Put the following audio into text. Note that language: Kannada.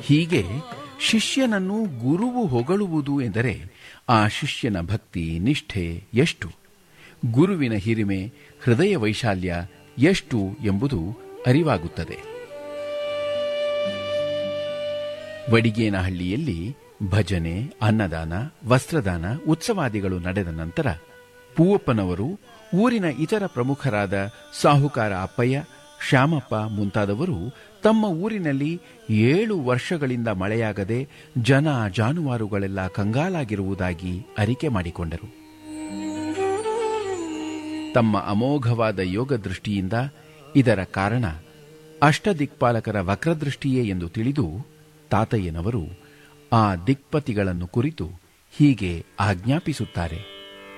ಹೀಗೆ ಶಿಷ್ಯನನ್ನು ಗುರುವು ಹೊಗಳುವುದು ಎಂದರೆ ಆ ಶಿಷ್ಯನ ಭಕ್ತಿ ನಿಷ್ಠೆ ಎಷ್ಟು, ಗುರುವಿನ ಹಿರಿಮೆ ಹೃದಯ ವೈಶಾಲ್ಯ ಎಷ್ಟು ಎಂಬುದು ಅರಿವಾಗುತ್ತದೆ. ವಡಿಗೇನಹಳ್ಳಿಯಲ್ಲಿ ಭಜನೆ, ಅನ್ನದಾನ, ವಸ್ತ್ರದಾನ ಉತ್ಸವಾದಿಗಳು ನಡೆದ ನಂತರ ಪೂವಪ್ಪನವರು ಊರಿನ ಇತರ ಪ್ರಮುಖರಾದ ಸಾಹುಕಾರ ಅಪ್ಪಯ್ಯ, ಶ್ಯಾಮಪ್ಪ ಮುಂತಾದವರು ತಮ್ಮ ಊರಿನಲ್ಲಿ 7 ವರ್ಷಗಳಿಂದ ಮಳೆಯಾಗದೆ ಜನ ಜಾನುವಾರುಗಳೆಲ್ಲ ಕಂಗಾಲಾಗಿರುವುದಾಗಿ ಅರಿಕೆ ಮಾಡಿಕೊಂಡರು. ತಮ್ಮ ಅಮೋಘವಾದ ಯೋಗ ದೃಷ್ಟಿಯಿಂದ ಇದರ ಕಾರಣ ಅಷ್ಟದಿಕ್ಪಾಲಕರ ವಕ್ರದೃಷ್ಟಿಯೇ ಎಂದು ತಿಳಿದು ತಾತಯ್ಯನವರು ಆ ದಿಕ್ಪತಿಗಳನ್ನು ಕುರಿತು ಹೀಗೆ ಆಜ್ಞಾಪಿಸುತ್ತಾರೆ.